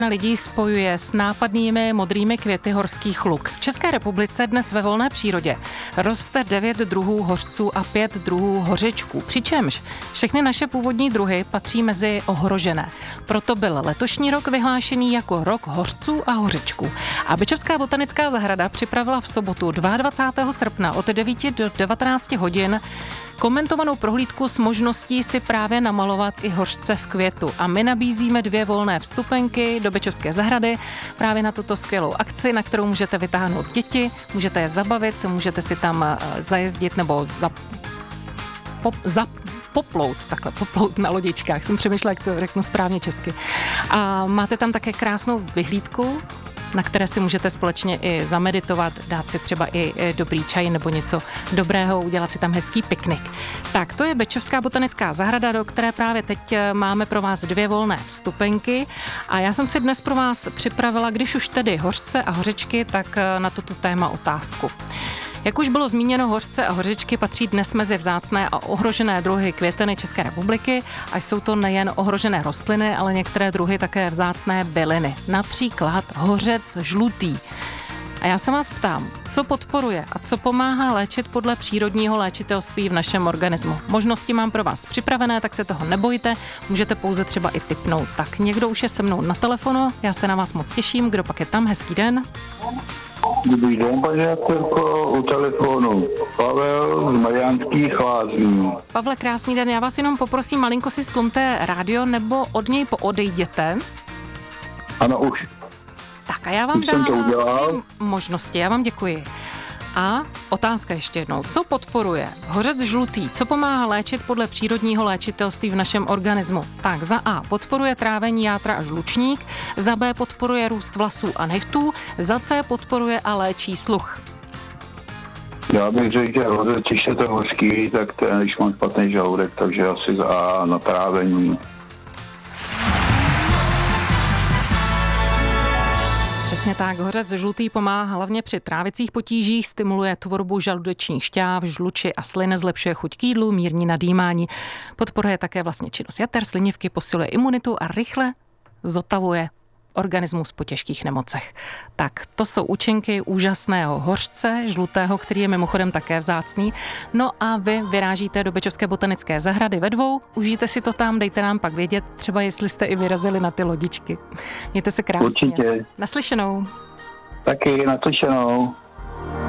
lidí spojuje s nápadnými modrými květy horských luk. V České republice dnes ve volné přírodě roste 9 druhů hořců a 5 druhů hořečků, přičemž všechny naše původní druhy patří mezi ohrožené. Proto byl letošní rok vyhlášený jako rok hořců a hořečků. A Bečovská botanická zahrada připravila v sobotu 22. srpna od 9 do 19 hodin komentovanou prohlídku s možností si právě namalovat i hořce v květu. A my nabízíme 2 volné vstupenky do Bečovské zahrady právě na tuto skvělou akci, na kterou můžete vytáhnout děti, můžete je zabavit, můžete si tam zajezdit nebo poplout na lodičkách. Jsem přemýšlela, jak to řeknu správně česky. A máte tam také krásnou vyhlídku, na které si můžete společně i zameditovat, dát si třeba i dobrý čaj nebo něco dobrého, udělat si tam hezký piknik. Tak to je Bečovská botanická zahrada, do které právě teď máme pro vás 2 volné vstupenky a já jsem si dnes pro vás připravila, když už tedy hořce a hořečky, tak na toto téma otázku. Jak už bylo zmíněno, hořce a hořečky patří dnes mezi vzácné a ohrožené druhy květeny České republiky a jsou to nejen ohrožené rostliny, ale některé druhy také vzácné byliny. Například hořec žlutý. A já se vás ptám, co podporuje a co pomáhá léčit podle přírodního léčitelství v našem organismu. Možnosti mám pro vás připravené, tak se toho nebojte, můžete pouze třeba i tipnout. Tak někdo už je se mnou na telefonu, já se na vás moc těším, kdo pak je tam, hezký den. Dobrý den, paní Jacerko, u telefonu. Pavel z Mariánských Lázní. Pavle, krásný den, já vás jenom poprosím, malinko si stlumte rádio nebo od něj poodejděte. Ano, už. Tak a já vám dám 3 možnosti, já vám děkuji. A otázka ještě jednou, co podporuje hořec žlutý, co pomáhá léčit podle přírodního léčitelství v našem organismu? Tak za A podporuje trávení játra a žlučník, za B podporuje růst vlasů a nechtů, za C podporuje a léčí sluch. Já bych řekl, že hořec, když je to hořký, tak to je, když mám špatný žaludek, takže asi za A na trávení. Přesně tak, hořec žlutý pomáhá hlavně při trávicích potížích, stimuluje tvorbu žaludečních šťáv, žluči a slin, zlepšuje chuť k jídlu, mírní nadýmání, podporuje také vlastně činnost jater, slinivky, posiluje imunitu a rychle zotavuje organismus po těžkých nemocech. Tak to jsou účinky úžasného hořce žlutého, který je mimochodem také vzácný. No a vy vyrážíte do Bečovské botanické zahrady ve 2, užijte si to tam, dejte nám pak vědět, třeba jestli jste i vyrazili na ty lodičky. Mějte se krásně. Určitě. Naslyšenou. Taky naslyšenou.